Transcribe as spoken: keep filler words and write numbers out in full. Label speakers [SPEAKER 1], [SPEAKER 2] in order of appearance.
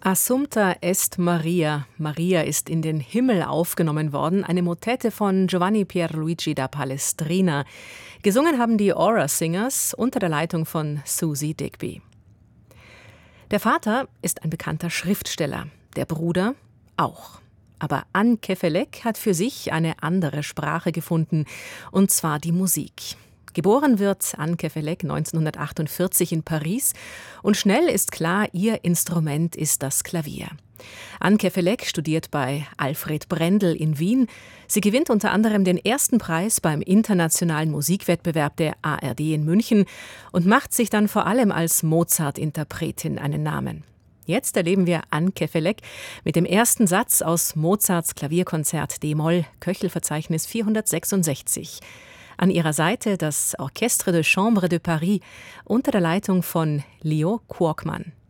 [SPEAKER 1] Assumpta est Maria. Maria ist in den Himmel aufgenommen worden, eine Motette von Giovanni Pierluigi da Palestrina. Gesungen haben die Aura Singers unter der Leitung von Susie Digby. Der Vater ist ein bekannter Schriftsteller, der Bruder auch. Aber Anne Kefelec hat für sich eine andere Sprache gefunden, und zwar die Musik. Geboren wird Anne Kefelec neunzehnhundertachtundvierzig in Paris und schnell ist klar, ihr Instrument ist das Klavier. Anne Kefelec studiert bei Alfred Brendel in Wien. Sie gewinnt unter anderem den ersten Preis beim internationalen Musikwettbewerb der A R D in München und macht sich dann vor allem als Mozart-Interpretin einen Namen. Jetzt erleben wir Anne Kefelec mit dem ersten Satz aus Mozarts Klavierkonzert D-Moll, Köchelverzeichnis vierhundertsechsundsechzig. An ihrer Seite das Orchestre de Chambre de Paris unter der Leitung von Leo Quorkman.